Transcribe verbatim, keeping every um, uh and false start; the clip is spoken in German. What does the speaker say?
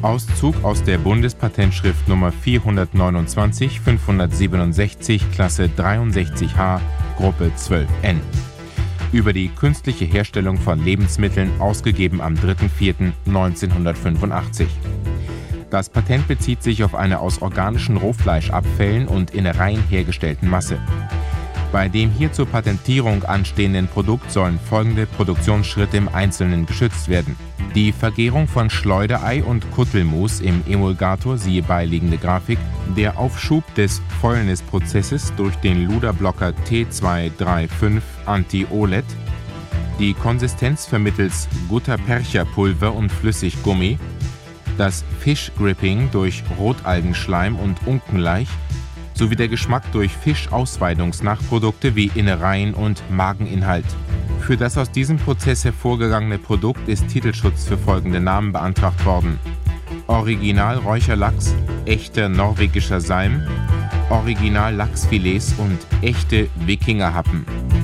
Auszug aus der Bundespatentschrift Nummer vierhundertneunundzwanzig fünfhundertsiebenundsechzig, Klasse dreiundsechzig H, Gruppe zwölf N. Über die künstliche Herstellung von Lebensmitteln, ausgegeben am dritter vierter neunzehnhundertfünfundachtzig. Das Patent bezieht sich auf eine aus organischen Rohfleischabfällen und Innereien hergestellten Masse. Bei dem hier zur Patentierung anstehenden Produkt sollen folgende Produktionsschritte im Einzelnen geschützt werden: Die Vergärung von Schleuderei und Kuttelmus im Emulgator, siehe beiliegende Grafik, der Aufschub des Fäulnisprozesses durch den Luderblocker T zwei drei fünf Anti-O L E D, die Konsistenz vermittels Gutta-Percha-Pulver und Flüssiggummi, das Fish-Gripping durch Rotalgenschleim und Unkenlaich sowie der Geschmack durch Fischausweidungsnachprodukte wie Innereien und Mageninhalt. Für das aus diesem Prozess hervorgegangene Produkt ist Titelschutz für folgende Namen beantragt worden: Original Räucherlachs, echter norwegischer Salm, Original Lachsfilets und echte Wikingerhappen.